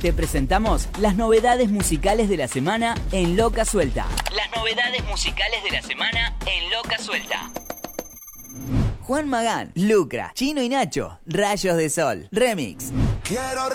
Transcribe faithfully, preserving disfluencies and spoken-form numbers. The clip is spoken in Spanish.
Te presentamos las novedades musicales de la semana en Loca Suelta. Las novedades musicales de la semana en Loca Suelta. Juan Magán, Lucra, Chino y Nacho, Rayos de Sol, Remix. Quiero